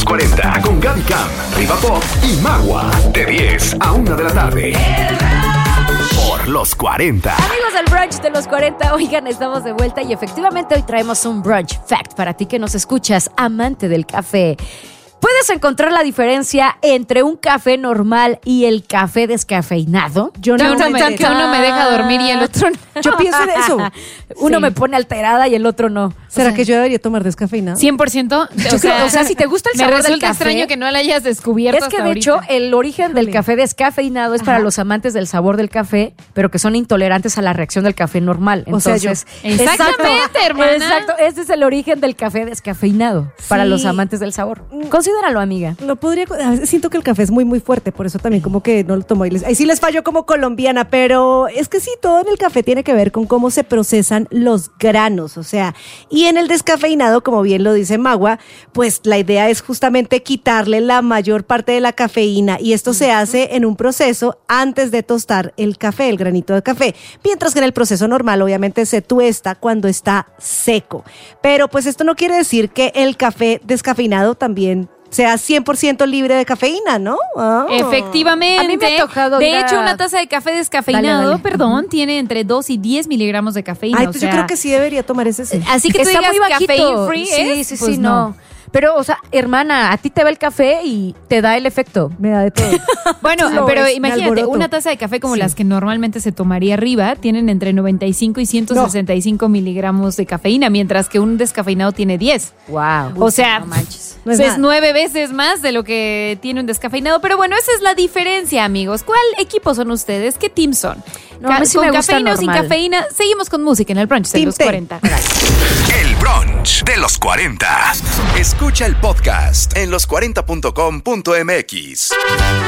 40 con Gaby Cam, Riva Pop y Magua. De 10 a 1 de la tarde. Por los 40. Amigos del brunch de los 40, oigan, estamos de vuelta y efectivamente hoy traemos un brunch fact para ti que nos escuchas, amante del café. ¿Puedes encontrar la diferencia entre un café normal y el café descafeinado? Yo no que uno me deja dormir y el otro no. Yo pienso en eso. Uno me pone alterada y el otro no. ¿Será que yo debería tomar descafeinado? 100%. O sea, si te gusta el sabor me del resulta café, extraño que no lo hayas descubierto. es que hasta de hecho ahorita. el origen del café descafeinado es para los amantes del sabor del café, pero que son intolerantes a la reacción del café normal. O sea, Entonces, Exactamente, hermana. Exacto, ese es el origen del café descafeinado para los amantes del sabor. Considéralo, amiga. Lo podría. A veces siento que el café es muy, muy fuerte, por eso también como que no lo tomo. Ahí sí les fallo como colombiana, pero es que sí, todo en el café tiene que ver con cómo se procesan los granos, o sea, y en el descafeinado, como bien lo dice Magua, pues la idea es justamente quitarle la mayor parte de la cafeína y esto se hace en un proceso antes de tostar el café, el granito de café, mientras que en el proceso normal obviamente se tuesta cuando está seco. Pero pues esto no quiere decir que el café descafeinado también sea 100% libre de cafeína, ¿no? Efectivamente. A mí me ha tocado de ir a- hecho, una taza de café descafeinado, Dale. tiene entre 2 y 10 miligramos de cafeína. Ay, o pues sea, yo creo que sí debería tomar ese sí. Así que tú Está digas muy bajito. caffeine free Sí, pues no. Pero, o sea, hermana, a ti te va el café y te da el efecto. Me da de todo. Bueno, Lo pero es, me imagínate, alboroto. una taza de café como las que normalmente se tomaría arriba, tienen entre 95 y 165 miligramos de cafeína, mientras que un descafeinado tiene 10. Wow. O sea, no manches. No es es nada. 9 veces más de lo que tiene un descafeinado. Pero bueno, esa es la diferencia, amigos. ¿Cuál equipo son ustedes? ¿Qué team son? No, a mí sí ¿Con me gusta cafeína o sin normal. cafeína? Seguimos con música en el brunch de Team los T. 40. El brunch de los 40. Escucha el podcast en los40.com.mx.